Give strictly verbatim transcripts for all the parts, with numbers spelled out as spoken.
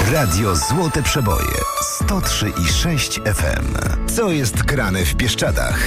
Radio Złote Przeboje sto trzy i sześć F M. Co jest grane w Bieszczadach?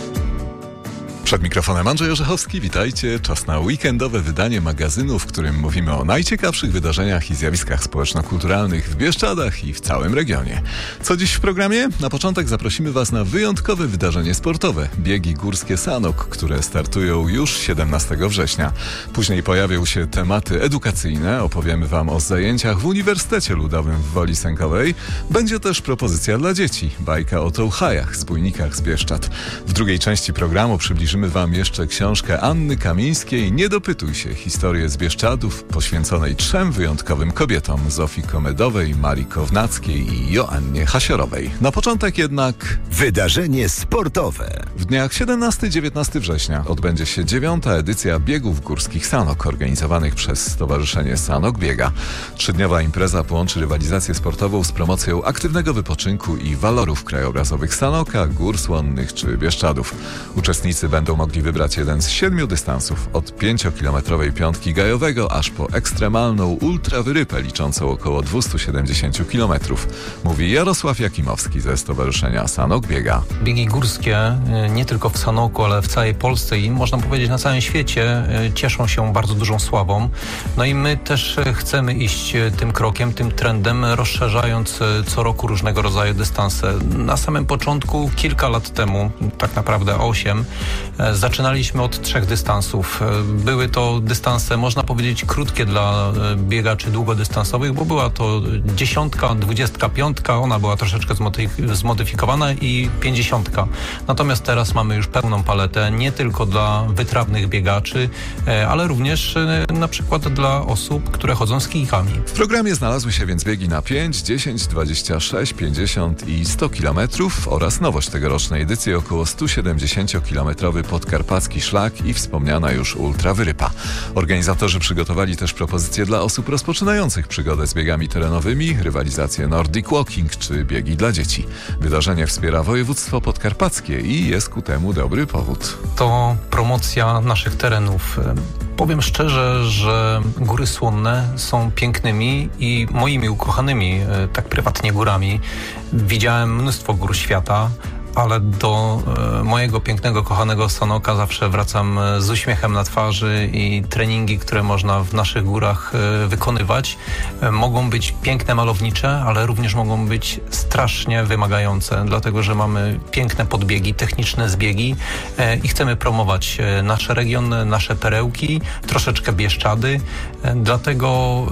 Przed mikrofonem Andrzej Orzechowski, witajcie. Czas na weekendowe wydanie magazynu, w którym mówimy o najciekawszych wydarzeniach i zjawiskach społeczno-kulturalnych w Bieszczadach i w całym regionie. Co dziś w programie? Na początek zaprosimy Was na wyjątkowe wydarzenie sportowe. Biegi górskie Sanok, które startują już siedemnastego września. Później pojawią się tematy edukacyjne. Opowiemy Wam o zajęciach w Uniwersytecie Ludowym w Woli Sękowej. Będzie też propozycja dla dzieci. Bajka o touchajach, zbójnikach z Bieszczad. W drugiej części programu przybliżymy Wam jeszcze książkę Anny Kamińskiej Nie dopytuj się. Historię z Bieszczadów poświęconej trzem wyjątkowym kobietom: Zofii Komedowej, Marii Kownackiej i Joannie Hasiorowej. Na początek jednak wydarzenie sportowe. W dniach siedemnastego do dziewiętnastego września odbędzie się dziewiąta edycja biegów górskich Sanok, organizowanych przez Stowarzyszenie Sanok Biega. Trzydniowa impreza połączy rywalizację sportową z promocją aktywnego wypoczynku i walorów krajobrazowych Sanoka, gór słonnych czy Bieszczadów. Uczestnicy będą mogli wybrać jeden z siedmiu dystansów, od pięciokilometrowej piątki gajowego aż po ekstremalną ultrawyrypę liczącą około dwieście siedemdziesiąt kilometrów, mówi Jarosław Jakimowski ze Stowarzyszenia Sanok Biega. Biegi górskie nie tylko w Sanoku, ale w całej Polsce i można powiedzieć na całym świecie cieszą się bardzo dużą sławą. No i my też chcemy iść tym krokiem, tym trendem, rozszerzając co roku różnego rodzaju dystanse. Na samym początku, kilka lat temu, tak naprawdę osiem, zaczynaliśmy od trzech dystansów. Były to dystanse, można powiedzieć, krótkie dla biegaczy długodystansowych, bo była to dziesiątka, dwudziestka piątka, ona była troszeczkę zmodyfikowana, i pięćdziesiątka. Natomiast teraz mamy już pełną paletę, nie tylko dla wytrawnych biegaczy, ale również na przykład dla osób, które chodzą z kijkami. W programie znalazły się więc biegi na pięć, dziesięć, dwadzieścia sześć, pięćdziesiąt i sto kilometrów oraz nowość tegorocznej edycji, około sto siedemdziesięciokilometrowy podkarpacki szlak i wspomniana już ultrawyrypa. Organizatorzy przygotowali też propozycje dla osób rozpoczynających przygodę z biegami terenowymi, rywalizację Nordic Walking czy biegi dla dzieci. Wydarzenie wspiera województwo podkarpackie i jest ku temu dobry powód. To promocja naszych terenów. Powiem szczerze, że góry słonne są pięknymi i moimi ukochanymi, tak prywatnie, górami. Widziałem mnóstwo gór świata, ale do e, mojego pięknego, kochanego Sanoka zawsze wracam z uśmiechem na twarzy i treningi, które można w naszych górach e, wykonywać, e, mogą być piękne, malownicze, ale również mogą być strasznie wymagające, dlatego że mamy piękne podbiegi, techniczne zbiegi e, i chcemy promować e, nasz region, nasze perełki, troszeczkę Bieszczady, e, dlatego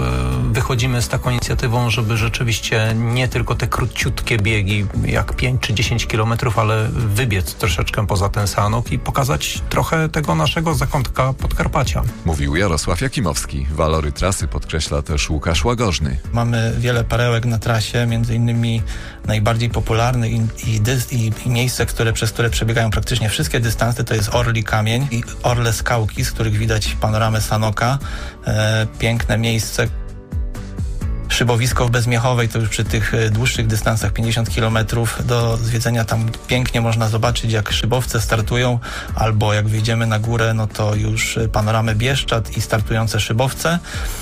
e, wychodzimy z taką inicjatywą, żeby rzeczywiście nie tylko te króciutkie biegi, jak pięć czy dziesięć kilometrów, ale wybiec troszeczkę poza ten Sanok i pokazać trochę tego naszego zakątka Podkarpacia. Mówił Jarosław Jakimowski. Walory trasy podkreśla też Łukasz Łagożny. Mamy wiele perełek na trasie, między innymi najbardziej popularny i, i, dys, i, i miejsce, które, przez które przebiegają praktycznie wszystkie dystanse, to jest Orli Kamień i Orle Skałki, z których widać panoramę Sanoka. E, piękne miejsce. Szybowisko w Bezmiechowej, to już przy tych dłuższych dystansach pięćdziesiąt kilometrów do zwiedzenia, tam pięknie można zobaczyć, jak szybowce startują, albo jak wyjdziemy na górę, no to już panoramę Bieszczad i startujące szybowce.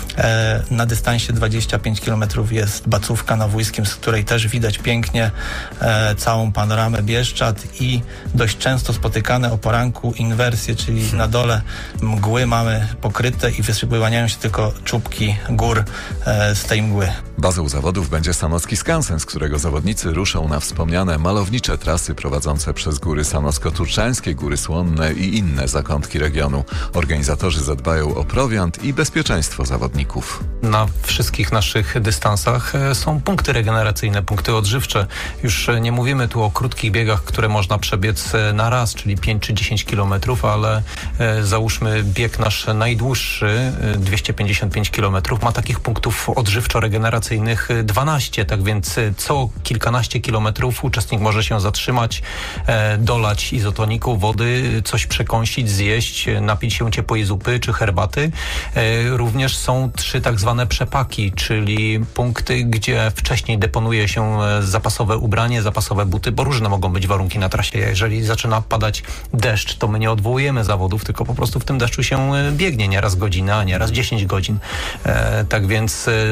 E, na dystansie dwadzieścia pięć kilometrów jest Bacówka na Wójskim, z której też widać pięknie e, całą panoramę Bieszczad i dość często spotykane o poranku inwersje, czyli na dole mgły mamy pokryte i wyłaniają się tylko czubki gór e, z tej mgły. Bazą zawodów będzie Sanocki Skansen, z którego zawodnicy ruszą na wspomniane malownicze trasy prowadzące przez góry sanocko-turczańskie, góry słonne i inne zakątki regionu. Organizatorzy zadbają o prowiant i bezpieczeństwo zawodników. Na wszystkich naszych dystansach są punkty regeneracyjne, punkty odżywcze. Już nie mówimy tu o krótkich biegach, które można przebiec na raz, czyli pięć czy dziesięć kilometrów, ale e, załóżmy bieg nasz najdłuższy, dwieście pięćdziesiąt pięć kilometrów, ma takich punktów odżywczo-regeneracyjnych dwanaście, tak więc co kilkanaście kilometrów uczestnik może się zatrzymać, e, dolać izotoniku, wody, coś przekąsić, zjeść, napić się ciepłej zupy czy herbaty. E, również są trzy tak zwane przepaki, czyli punkty, gdzie wcześniej deponuje się zapasowe ubranie, zapasowe buty, bo różne mogą być warunki na trasie. Jeżeli zaczyna padać deszcz, to my nie odwołujemy zawodów, tylko po prostu w tym deszczu się biegnie, nieraz godzinę, a nieraz dziesięć godzin. E, tak więc e, takie przepaki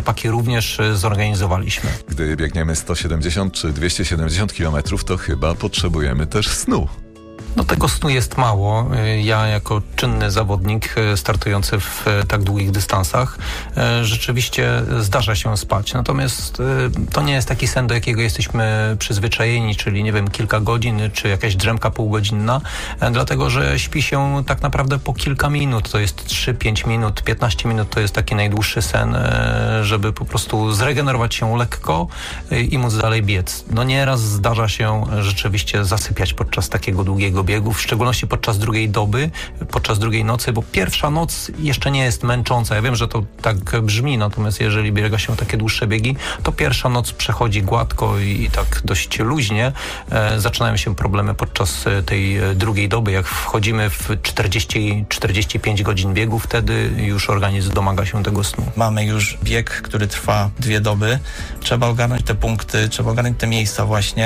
rzepaki również zorganizowaliśmy. Gdy biegniemy sto siedemdziesiąt czy dwieście siedemdziesiąt kilometrów, to chyba potrzebujemy też snu. No tego snu jest mało. Ja jako czynny zawodnik startujący w tak długich dystansach rzeczywiście zdarza się spać. Natomiast to nie jest taki sen, do jakiego jesteśmy przyzwyczajeni, czyli nie wiem, kilka godzin, czy jakaś drzemka półgodzinna, dlatego że śpi się tak naprawdę po kilka minut. To jest trzy pięć minut, piętnaście minut to jest taki najdłuższy sen, żeby po prostu zregenerować się lekko i móc dalej biec. No nieraz zdarza się rzeczywiście zasypiać podczas takiego długiego biegu, w szczególności podczas drugiej doby, podczas drugiej nocy, bo pierwsza noc jeszcze nie jest męcząca. Ja wiem, że to tak brzmi, natomiast jeżeli biega się takie dłuższe biegi, to pierwsza noc przechodzi gładko i, i tak dość luźnie. E, zaczynają się problemy podczas tej drugiej doby. Jak wchodzimy w czterdzieści czterdzieści pięć godzin biegu, wtedy już organizm domaga się tego snu. Mamy już bieg, który trwa dwie doby. Trzeba ogarnąć te punkty, trzeba ogarnąć te miejsca właśnie.